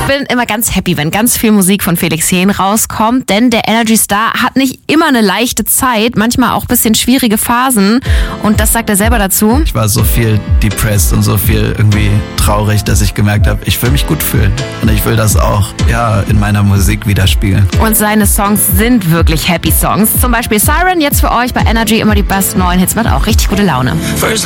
bin immer ganz happy, wenn ganz viel Musik von Felix Jähn rauskommt, denn der Energy Star hat nicht immer eine leichte Zeit, manchmal auch ein bisschen schwierige Phasen und das sagt er selber dazu. Ich war so viel depressed und so viel irgendwie traurig, dass ich gemerkt habe, ich will mich gut fühlen und ich will das auch in meiner Musik widerspiegeln. Und seine Songs sind wirklich Happy Songs, zum Beispiel Siren, jetzt für euch bei Energy immer die besten neuen Hits, macht auch richtig gute Laune.